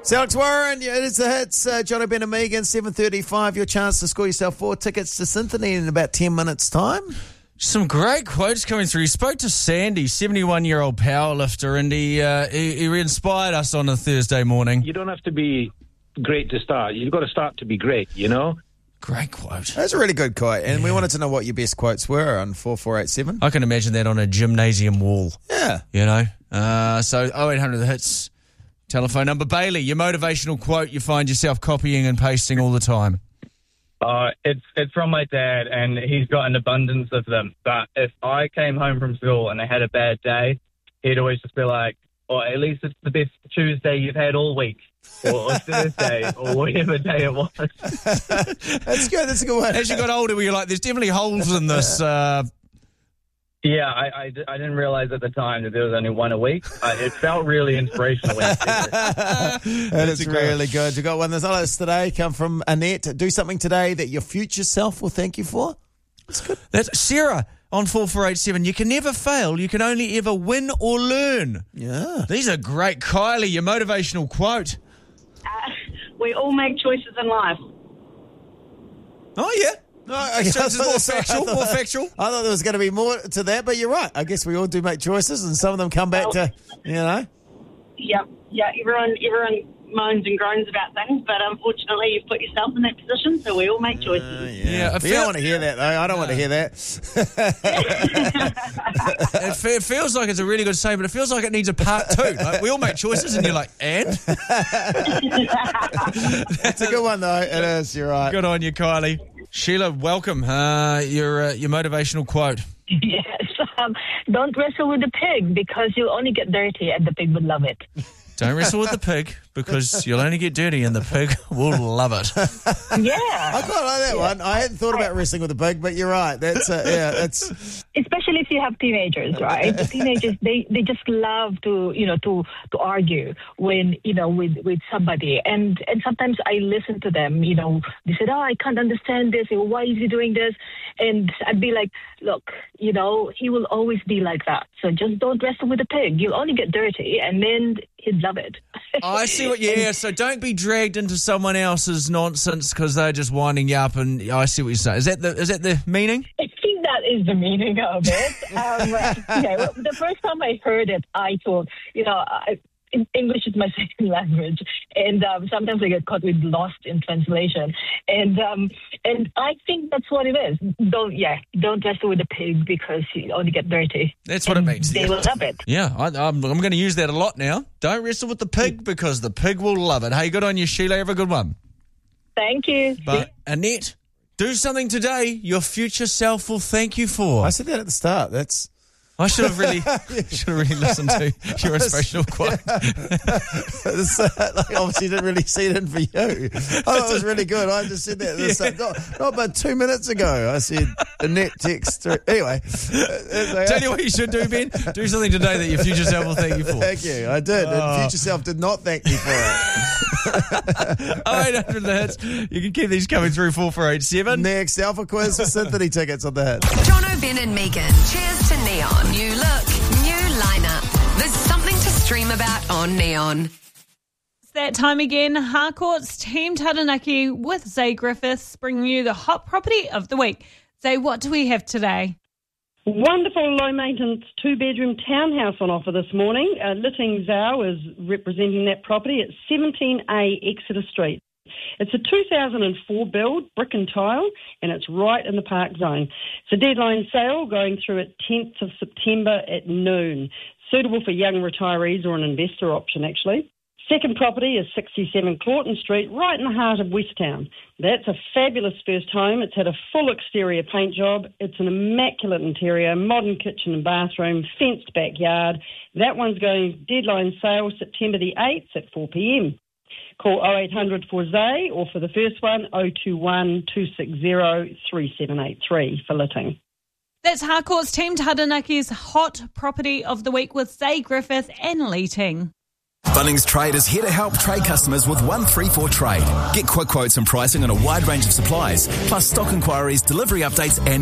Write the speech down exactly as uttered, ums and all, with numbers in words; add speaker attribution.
Speaker 1: It's Alex Warren. Yeah, it's the hits. Uh, John O'Brien and Megan, seven thirty-five. Your chance to score yourself four tickets to Symphony in about ten minutes' time.
Speaker 2: Some great quotes coming through. He spoke to Sandy, seventy-one-year-old powerlifter, and he, uh, he he inspired us on a Thursday morning.
Speaker 3: You don't have to be great to start. You've got to start to be great, you know?
Speaker 2: Great quote.
Speaker 1: That's a really good quote, and yeah. we wanted to know what your best quotes were on four four eight seven.
Speaker 2: I can imagine that on a gymnasium wall.
Speaker 1: Yeah.
Speaker 2: You know? Uh, so oh eight hundred the hits. Telephone number. Bailey, your motivational quote you find yourself copying and pasting all the time.
Speaker 4: Uh, it's it's from my dad, and he's got an abundance of them. But if I came home from school and I had a bad day, he'd always just be like, or at least it's the best Tuesday you've had all week, or, or Thursday, or whatever day it was.
Speaker 1: That's good. That's a good one.
Speaker 2: As you got older, were you like, there's definitely holes in this... Uh...
Speaker 4: Yeah, I, I, I didn't realise at the time that there was only one a week. Uh, it felt really inspirational when I said it.
Speaker 1: And it's really good. You got one that's on us today, come from Annette. Do something today that your future self will thank you for. That's good.
Speaker 2: That's Sarah on four four eight seven. You can never fail. You can only ever win or learn.
Speaker 1: Yeah.
Speaker 2: These are great. Kylie, your motivational quote.
Speaker 5: Uh, we all make choices in life.
Speaker 2: Oh, yeah. No, I guess it's more factual, more factual.
Speaker 1: I thought there was going to be more to that, but you're right. I guess we all do make choices, and some of them come back to, you know.
Speaker 5: Yeah, yeah. Everyone, everyone moans and groans about things, but unfortunately, you've put yourself in that position, so we all make choices.
Speaker 1: Uh, yeah,
Speaker 2: yeah I
Speaker 1: you don't want to hear that, though. I don't no. want to hear that.
Speaker 2: it, fe- it feels like it's a really good saying, but it feels like it needs a part two. Like, we all make choices, and you're like, and?
Speaker 1: That's a good one, though. It is. You're right.
Speaker 2: Good on you, Kylie. Sheila, welcome. Uh, your uh, your motivational quote.
Speaker 6: Yes. Um, don't wrestle with the pig because you'll only get dirty and the pig would love it.
Speaker 2: Don't wrestle with the pig because you'll only get dirty and the pig will love it.
Speaker 6: Yeah.
Speaker 1: I quite like that yeah. one. I hadn't thought about wrestling with the pig, but you're right. That's uh, yeah, that's
Speaker 6: especially if you have teenagers, right? The teenagers they, they just love to, you know, to, to argue when, you know, with, with somebody. And and sometimes I listen to them, you know, they said, "Oh, I can't understand this, or why is he doing this?" And I'd be like, "Look, you know, he will always be like that. So just don't wrestle with the pig. You'll only get dirty and then he'd love it."
Speaker 2: Oh, I see what, yeah, so don't be dragged into someone else's nonsense because they're just winding you up, and oh, I see what you're saying. Is that the, is that the meaning?
Speaker 6: I think that is the meaning of it. Um, yeah, well, the first time I heard it, I thought, you know, I, English is my second language, and um, sometimes I get caught with lost in translation, and um, and I think that's what it is. Don't yeah, don't wrestle with the pig because you only get dirty.
Speaker 2: That's what it means.
Speaker 6: They will love it.
Speaker 2: Yeah, I, I'm I'm going to use that a lot now. Don't wrestle with the pig because the pig will love it. Hey, good on you, Sheila. Have a good one.
Speaker 6: Thank you.
Speaker 2: But Annette, do something today your future self will thank you for.
Speaker 1: I said that at the start. That's.
Speaker 2: I should have really, should have really listened to your inspirational quote.
Speaker 1: It's, uh, like, obviously, didn't really see it in for you. I thought it was really good. I just said that at the start. Not, not about two minutes ago. I said a net text. Through. Anyway, uh,
Speaker 2: tell you what you should do, Ben. Do something today that your future self will thank you for.
Speaker 1: Thank you. I did. Oh. And future self did not thank me for it.
Speaker 2: oh eight hundred the hits. You can keep these coming through four four eight seven.
Speaker 1: Next, Alpha Quiz for Symphony tickets on the hit.
Speaker 7: John O'Brien and Megan. Cheers to Neon. New look, new lineup. There's something to stream about on Neon.
Speaker 8: It's that time again. Harcourt's Team Taranaki with Zay Griffiths bringing you the hot property of the week. Zay, what do we have today?
Speaker 9: Wonderful low-maintenance two-bedroom townhouse on offer this morning. Uh, Litting Zhao is representing that property at seventeen A Exeter Street. It's a two thousand four build, brick and tile, and it's right in the park zone. It's a deadline sale going through at tenth of September at noon. Suitable for young retirees or an investor option, actually. Second property is sixty-seven Clawton Street, right in the heart of West Town. That's a fabulous first home. It's had a full exterior paint job. It's an immaculate interior, modern kitchen and bathroom, fenced backyard. That one's going deadline sale September the eighth at four p.m. Call oh eight hundred for Zay, or for the first one, oh two one, two six zero, three seven eight three for Litting.
Speaker 8: That's Harcourt's Team Taranaki's hot property of the week with Zay Griffith and Leating.
Speaker 10: Bunnings Trade is here to help trade customers with one three four Trade. Get quick quotes and pricing on a wide range of supplies, plus stock inquiries, delivery updates and